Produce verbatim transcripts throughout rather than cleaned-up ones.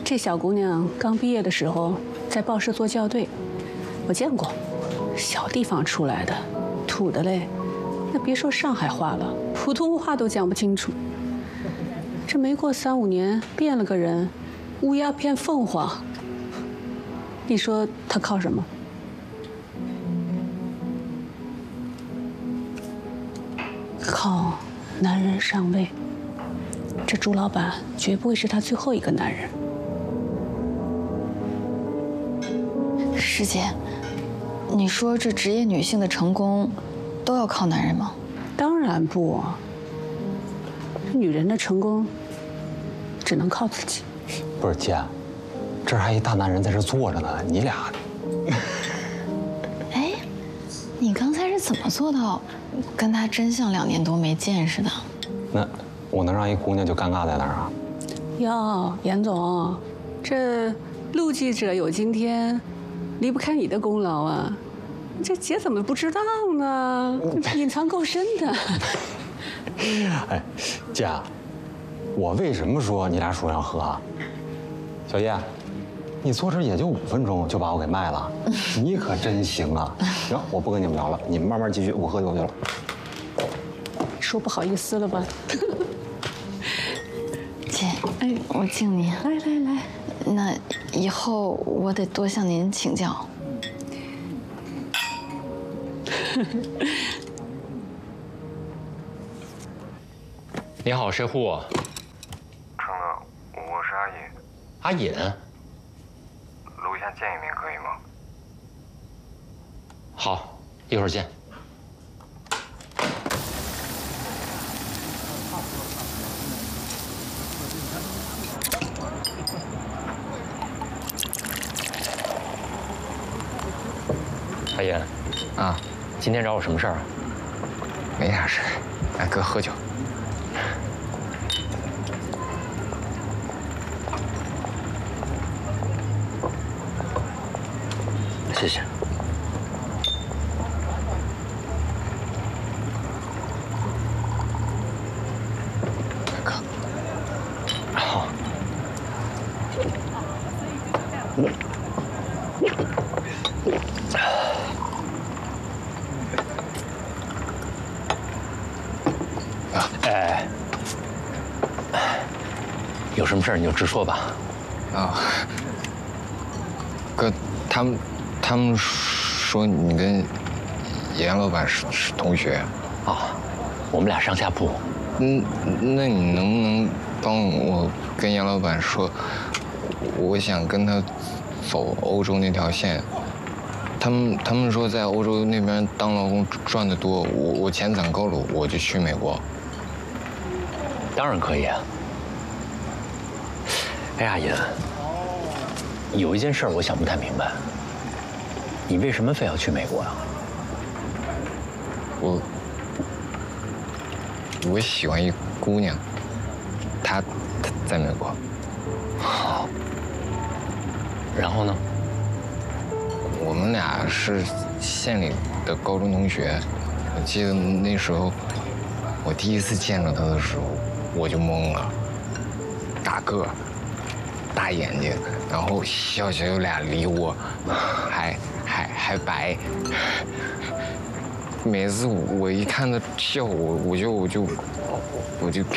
这小姑娘刚毕业的时候在报社做校对，我见过。小地方出来的，土的嘞，那别说上海话了，普通话都讲不清楚。这没过三五年，变了个人，乌鸦变凤凰。你说她靠什么？靠男人上位。这朱老板绝不会是她最后一个男人。 师姐，你说这职业女性的成功，都要靠男人吗？ 当然不。女人的成功，只能靠自己。 不是姐，这儿还一大男人在这坐着呢，你俩。 哎，你刚才是怎么做到跟他真像两年多没见似的？ 那我能让一姑娘就尴尬在那儿啊？ 哟，严总，这陆记者有今天，离不开你的功劳啊。这姐怎么不知道呢？隐藏够深的。 哎，姐，我为什么说你俩属相合啊？小叶，你坐这也就五分钟就把我给卖了，你可真行啊！行，我不跟你们聊了，你们慢慢继续，我喝酒去了。 说不好意思了吧？ 姐，哎，我敬你。 来来来， 那以后我得多向您请教。 你好，谁呼我？ 成哥，我是阿隐。 阿隐， 楼下见一面可以吗？ 好，一会儿见。阿隐， 啊， 今天找我什么事儿啊？ 没啥事，来哥喝酒。 谢谢。 哥， 好。哎，有什么事儿你就直说吧。 啊，哥，他们他们说你跟严老板是是同学啊，我们俩上下铺。 嗯，那你能不能帮我跟严老板说，我想跟他走欧洲那条线？他们他们说在欧洲那边当劳工赚得多，我我钱攒够了，我就去美国。 当然可以啊。哎，阿隐，有一件事我想不太明白，你为什么非要去美国啊？ 我我喜欢一姑娘，她她在美国。 好。然后呢？ 我们俩是县里的高中同学，我记得那时候我第一次见着她的时候，我就懵了。大个儿，大眼睛，然后小小有俩梨窝，还还还白。每次我一看她笑我，我就我就我就，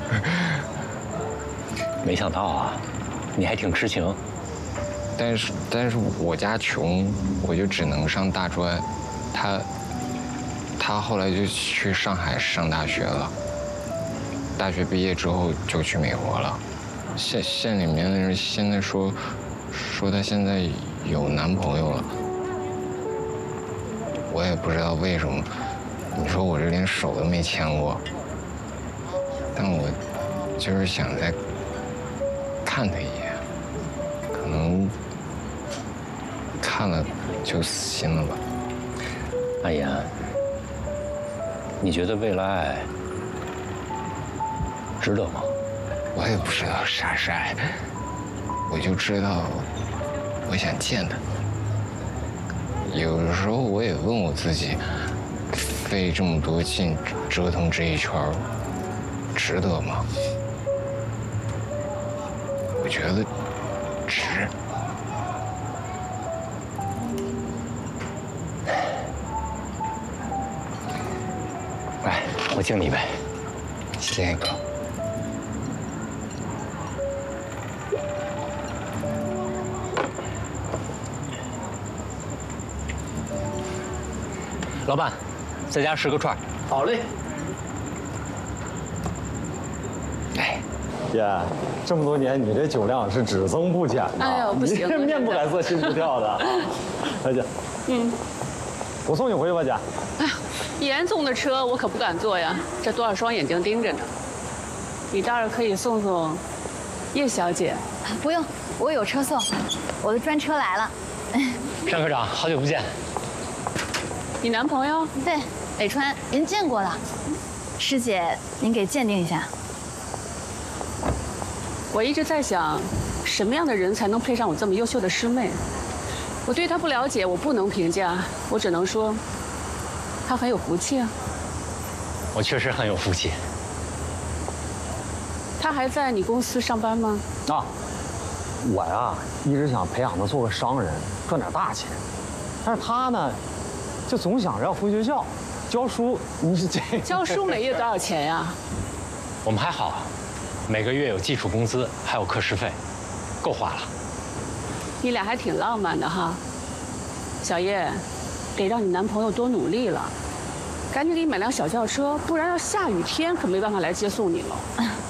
没想到啊，你还挺痴情。 但是但是我家穷，我就只能上大专。他他后来就去上海上大学了。大学毕业之后就去美国了。县县里面的人现在说说他现在有男朋友了。我也不知道为什么。你说我这连手都没牵过，但我就是想再看他一眼，可能。看了就死心了吧。 阿言，你觉得为了爱值得吗？ 我也不知道啥是爱，我就知道我想见他。有时候我也问我自己，费这么多劲折腾这一圈，值得吗？我觉得值。来，我敬你一杯。 谢谢哥。 老板，再加十个串。好嘞。哎， 姐，这么多年你这酒量是只增不减的。 哎呦，不行， 你这面不改色心不跳的。来姐，嗯，我送你回去吧，姐。 哎呀，严总的车我可不敢坐呀，这多少双眼睛盯着呢。你倒是可以送送叶小姐。 不用，我有车送，我的专车来了。 单科长，好久不见。 你男朋友？ 对，北川，您见过了。师姐，您给鉴定一下。 我一直在想，什么样的人才能配上我这么优秀的师妹？我对她不了解，我不能评价，我只能说，她很有福气啊。 我确实很有福气。 她还在你公司上班吗？ 啊，我呀一直想培养他做个商人，赚点大钱，但是他呢，就总想着要回学校教书。你是这教书每月多少钱呀？ 我们还好，每个月有基础工资，还有课时费，够花了。 你俩还挺浪漫的哈。小叶，得让你男朋友多努力了，赶紧给你买辆小轿车，不然要下雨天可没办法来接送你了。